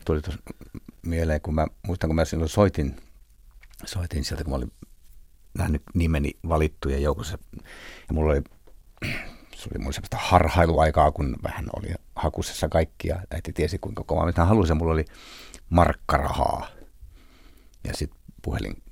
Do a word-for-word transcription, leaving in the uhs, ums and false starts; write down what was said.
tuli tuossa mieleen, kun mä muistan, kun mä silloin soitin, soitin sieltä, kun mä olin nähnyt nimeni valittujen joukossa. Ja mulla oli, se oli mulla semmoista harhailuaikaa, kun vähän oli hakusessa kaikkia. Äiti tiesi, kuinka kovaa mitä halusi, ja mulla oli markkarahaa. Ja sitten puhelin